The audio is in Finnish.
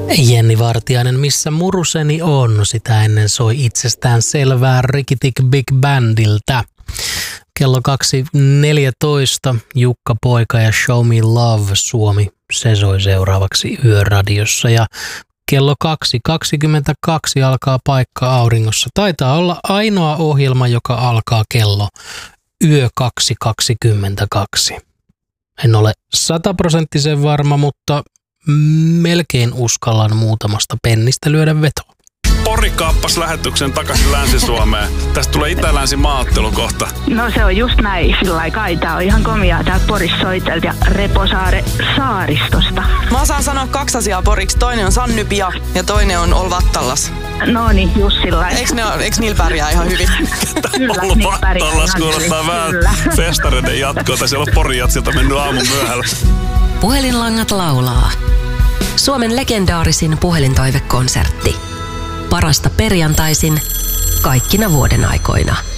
Jenni Vartiainen, missä muruseni on? Sitä ennen soi itsestään selvää Rikitik Big Bandilta. Kello 2.14 Jukka Poika ja Show Me Love Suomi. Se soi seuraavaksi Yöradiossa ja kello 2.22 alkaa Paikka auringossa. Taitaa olla ainoa ohjelma, joka alkaa kello yö 2.22. En ole 100% varma, mutta melkein uskallan muutamasta pennistä lyödä vetoa. Pori kaappasi lähetyksen takaisin Länsi-Suomeen. Tästä tulee itä-länsi-maaottelu kohta. No se on just näin, sillä kai. Tää on ihan komiaa täältä Porissa soitelta ja Reposaare saaristosta. Mä osaan sanoa 2 asiaa poriksi. Toinen on Sannypia ja toinen on Olvattallas. No niin, just sillä Eiks niillä pärjää ihan hyvin? Kyllä, Olvattallas kuulostaa vähän festareiden jatkoa. Siellä on Porijatsilta mennyt aamun myöhällä. Puhelinlangat laulaa. Suomen legendaarisin puhelintoivekonsertti. Parasta perjantaisin kaikkina vuoden aikoina.